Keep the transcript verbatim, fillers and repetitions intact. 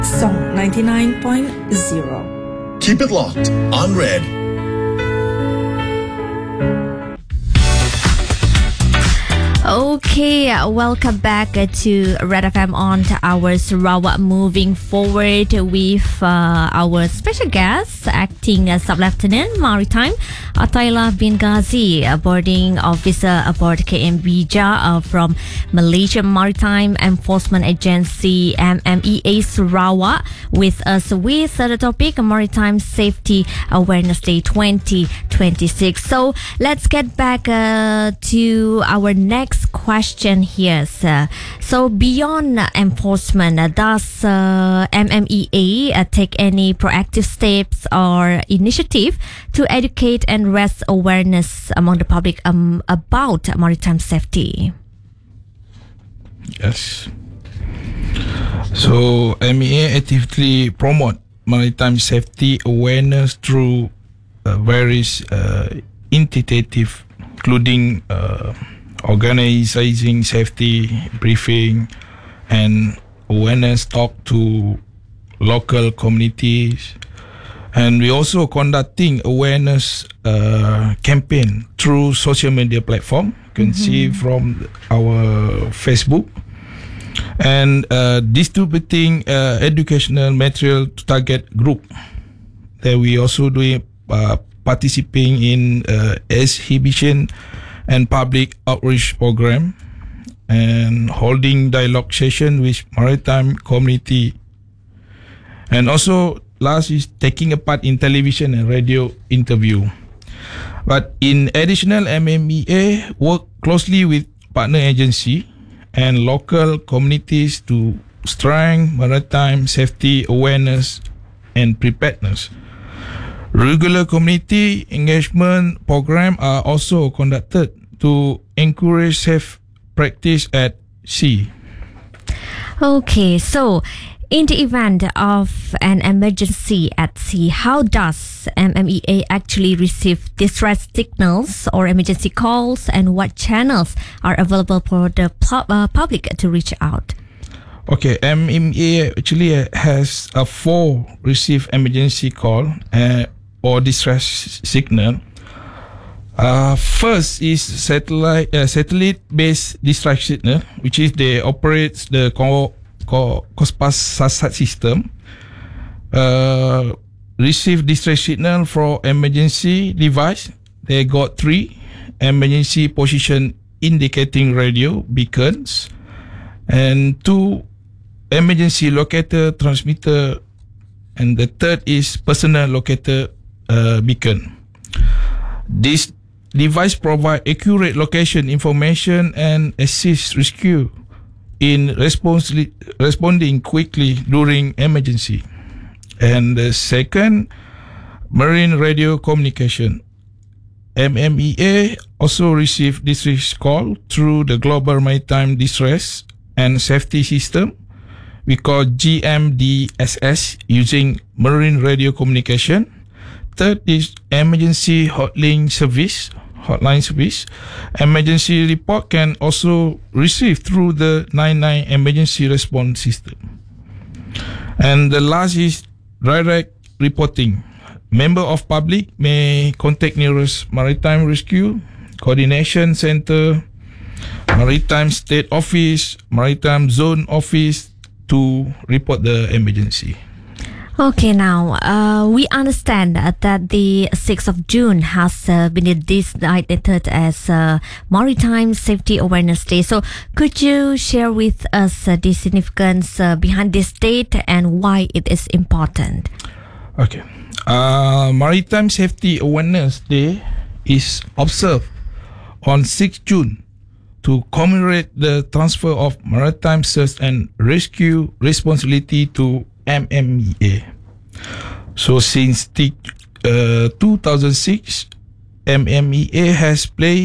Song ninety-nine point zero. Keep it locked on Red. Okay, welcome back to Red F M on to our Sarawak. Moving forward with uh, our special guest, Acting uh, Sub-Lieutenant Maritime Ataylah bin Ghazi, a boarding officer aboard K M Bija uh, from Malaysia Maritime Enforcement Agency M M E A Sarawak, with us with uh, the topic Maritime Safety Awareness Day twenty twenty-six. So let's get back uh, to our next question here, sir. So beyond uh, enforcement, uh, does uh, M M E A uh, take any proactive steps or initiative to educate and raise awareness among the public um, about maritime safety? Yes. So M E A actively promote maritime safety awareness through uh, various uh, initiatives, including uh, organizing safety briefing and awareness talk to local communities, and we also conducting awareness uh, campaign through social media platform. You can mm-hmm. see from our Facebook, and uh, distributing uh, educational material to target group. That we also doing uh, participating in uh, exhibition and public outreach program, and holding dialogue session with maritime community, and also last is taking a part in television and radio interview. But in additional, M M E A work closely with partner agency and local communities to strengthen maritime safety awareness and preparedness. Regular community engagement program are also conducted to encourage safe practice at sea. Okay, so in the event of an emergency at sea, how does M M E A actually receive distress signals or emergency calls, and what channels are available for the pu- uh, public to reach out? Okay, M M E A actually has a four receive emergency call uh, or distress signal. Uh, first is satellite uh, satellite-based distress signal, which is they operate the co- co- COSPAS SASAT system. Uh, receive distress signal for emergency device. They got three emergency position indicating radio beacons, and two emergency locator transmitter, and the third is personal locator uh, beacon. This device provide accurate location information and assist rescue in response responding quickly during emergency. And the second, marine radio communication. M M E A also receive distress call through the Global Maritime Distress and Safety System, we call G M D S S, using marine radio communication. Third is emergency hotline service. Hotline service. Emergency report can also receive through the nine nine emergency response system. And the last is direct reporting. Member of public may contact nearest Maritime Rescue Coordination Center, Maritime State Office, Maritime Zone Office to report the emergency. Okay, now uh, we understand uh, that the sixth of June has uh, been designated as uh, Maritime Safety Awareness Day. So could you share with us uh, the significance uh, behind this date and why it is important? Okay. Uh, Maritime Safety Awareness Day is observed on sixth of June to commemorate the transfer of maritime search and rescue responsibility to M M E A. So since the, uh, two thousand six, M M E A has played